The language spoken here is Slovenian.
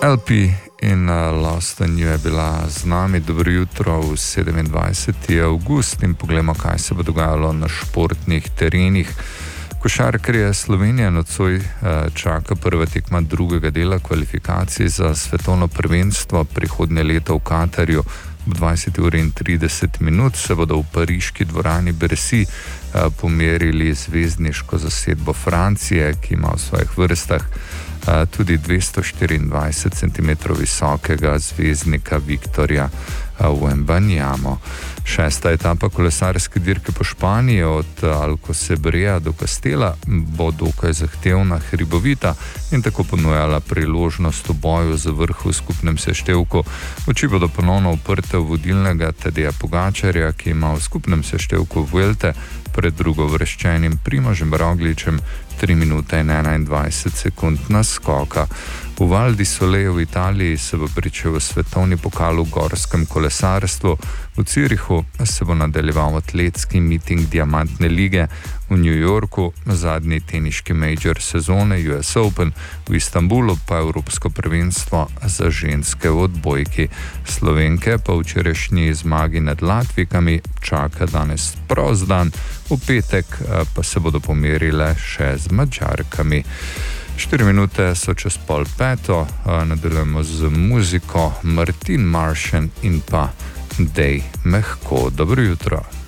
LP in Lost in You je bila z nami. Dobro jutro v 27. avgust in poglejmo, kaj se bo dogajalo na športnih terenih. Košarkarje Slovenije nocoj čaka prva tekma drugega dela kvalifikacij za svetovno prvenstvo prihodnje leto v Katarju. Ob 20:30 se bodo v pariški dvorani Bercy pomerili zvezdniško zasedbo Francije, ki ima v svojih vrstah tudi 224 cm visokega zvezdnika Viktorja Wembanyamo. Šesta etapa kolesarske dirke po Španiji od Alcosebreja do Castela bo dokaj zahtevna, hribovita in tako ponujala priložnost v boju za vrh v skupnem seštevku. Oči bodo ponovno uprte v vodilnega Tadeja Pogačarja, ki ima v skupnem seštevku Vuelte pred drugovrščenim Primožem Rogličem 3 minute in 21 sekund naskoka. V Val di Sole v Italiji se bo pričel svetovni pokal v gorskem kolesarstvu. V Zürichu se bo nadaljeval atletski miting Diamantne lige, v New Yorku zadnji teniški major sezone US Open, v Istanbulu pa Evropsko prvenstvo za ženske v odbojki. Slovenke pa včerajšnji zmagi nad Latvijkami čaka danes prost dan, v petek pa se bodo pomerile še z Madžarkami. 4 minute so čez 4:30, nadaljujemo z muziko Martin Maršen in pa Dej Mehko. Dobro jutro.